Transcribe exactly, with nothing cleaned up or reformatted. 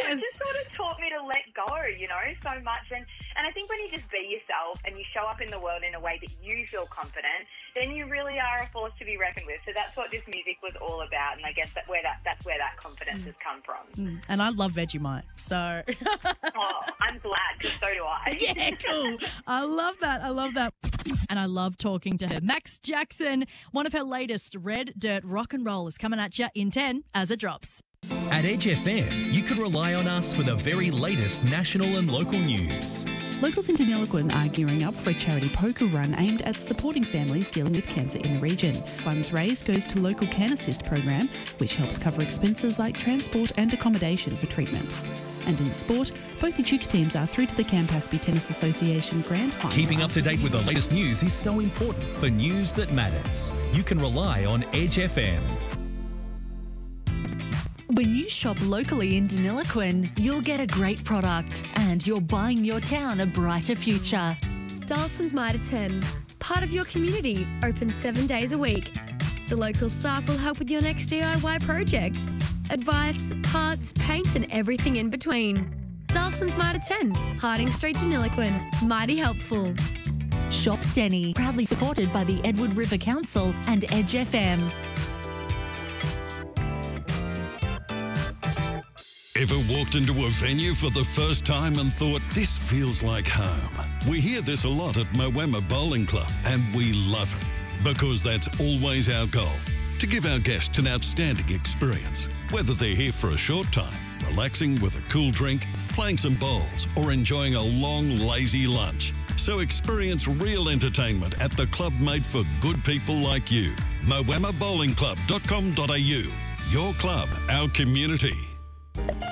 Yes. It just sort of taught me to let go, you know, so much. And, and I think when you just be yourself and you show up in the world in a way that you feel confident, then you really are a force to be reckoned with. So that's what this music was all about, and I guess that where that that's where that confidence mm. has come from. Mm. And I love Vegemite, so... Oh, I'm glad, because so do I. Yeah, cool. I love that. I love that. And I love talking to her. Max Jackson, one of her latest Red Dirt Rock and Roll is coming at you in ten as it drops. At Edge F M, you can rely on us for the very latest national and local news. Locals in Deniliquin are gearing up for a charity poker run aimed at supporting families dealing with cancer in the region. Funds raised goes to local Can Assist program, which helps cover expenses like transport and accommodation for treatment. And in sport, both Echuca teams are through to the Campaspe Tennis Association Grand Final. Keeping up to date with the latest news is so important for news that matters. You can rely on Edge F M. When you shop locally in Deniliquin, you'll get a great product and you're buying your town a brighter future. Dawson's Mitre ten, part of your community, open seven days a week. The local staff will help with your next D I Y project. Advice, parts, paint and everything in between. Dawson's Mitre ten, Harding Street, Deniliquin. Mighty helpful. Shop Denny, proudly supported by the Edward River Council and Edge F M. Ever walked into a venue for the first time and thought, this feels like home? We hear this a lot at Moama Bowling Club, and we love it because that's always our goal, to give our guests an outstanding experience, whether they're here for a short time, relaxing with a cool drink, playing some bowls, or enjoying a long, lazy lunch. So experience real entertainment at the club made for good people like you. moama bowling club dot com dot a u. Your club, our community.